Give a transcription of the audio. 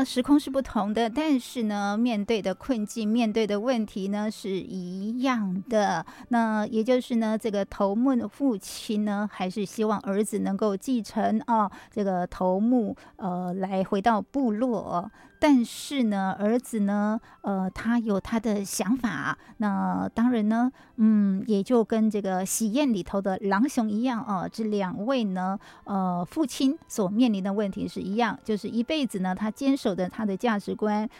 呢时空是不同的，但是呢面对的困境、面对的问题呢是一样的。那也就是呢，这个头目的父亲呢，还是希望儿子能够继承这个头目来回到部落。但是呢，儿子呢，他有他的想法。那当然呢，也就跟这个喜宴里头的狼熊一样这两位呢，父亲所面临的问题是一样，就是一辈子呢，他坚守的他的价值观，